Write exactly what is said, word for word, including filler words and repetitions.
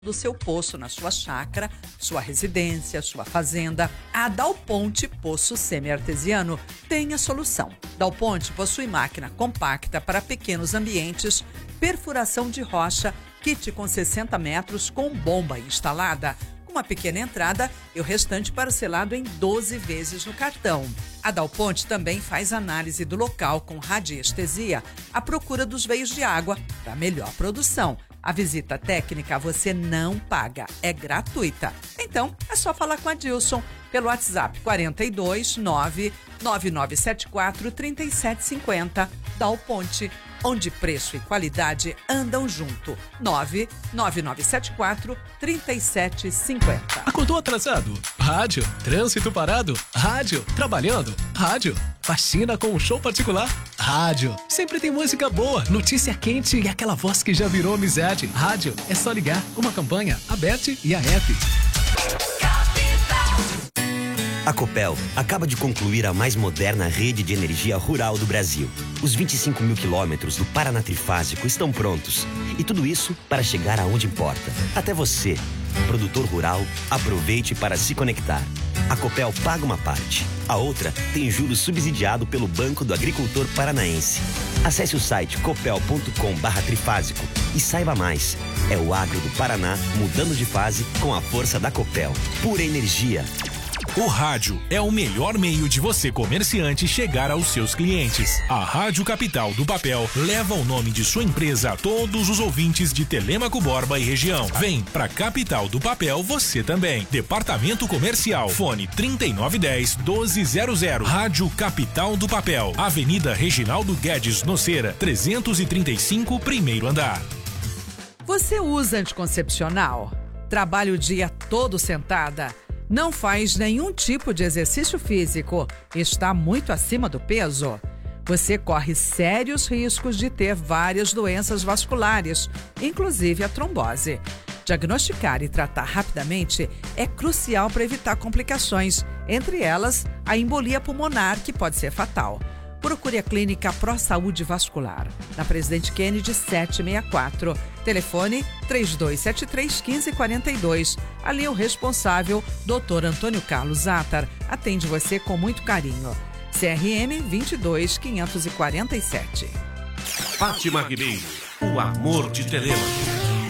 do seu poço na sua chácara, sua residência, sua fazenda. A Dal Ponte Poço Semi-Artesiano tem a solução. Dal Ponte possui máquina compacta para pequenos ambientes, perfuração de rocha, kit com sessenta metros com bomba instalada, uma pequena entrada e o restante parcelado em doze vezes no cartão. A Dal Ponte também faz análise do local com radiestesia à procura dos veios de água para melhor produção. A visita técnica você não paga, é gratuita. Então, é só falar com a Dilson pelo WhatsApp quatro dois nove nove nove sete quatro três sete cinco zero. Dal Ponte, onde preço e qualidade andam junto. nove nove nove sete quatro três sete cinco zero. Acordou atrasado? Rádio. Trânsito parado? Rádio. Trabalhando? Rádio. Faxina com um show particular? Rádio. Sempre tem música boa, notícia quente e aquela voz que já virou amizade. Rádio. É só ligar. Uma campanha, a Bet e a App. A Copel acaba de concluir a mais moderna rede de energia rural do Brasil. Os vinte e cinco mil quilômetros do Paraná Trifásico estão prontos. E tudo isso para chegar aonde importa. Até você, produtor rural, aproveite para se conectar. A Copel paga uma parte. A outra tem juros subsidiado pelo Banco do Agricultor Paranaense. Acesse o site copel ponto com barra trifásico e saiba mais. É o agro do Paraná mudando de fase com a força da Copel. Pura energia. O rádio é o melhor meio de você, comerciante, chegar aos seus clientes. A Rádio Capital do Papel leva o nome de sua empresa a todos os ouvintes de Telêmaco Borba e região. Vem pra Capital do Papel você também. Departamento Comercial, fone trinta e nove dez, doze zero zero. Rádio Capital do Papel, Avenida Reginaldo Guedes Noceira, trezentos e trinta e cinco, primeiro andar. Você usa anticoncepcional? Trabalha o dia todo sentada? Não faz nenhum tipo de exercício físico, está muito acima do peso? Você corre sérios riscos de ter várias doenças vasculares, inclusive a trombose. Diagnosticar e tratar rapidamente é crucial para evitar complicações, entre elas a embolia pulmonar, que pode ser fatal. Procure a Clínica Pro Saúde Vascular, na Presidente Kennedy setecentos e sessenta e quatro. Telefone três dois sete três, um cinco quatro dois. Ali o responsável, doutor Antônio Carlos Attar, atende você com muito carinho. C R M vinte e dois, quinhentos e quarenta e sete. Fátima Ribeiro, o amor de Telêmaco.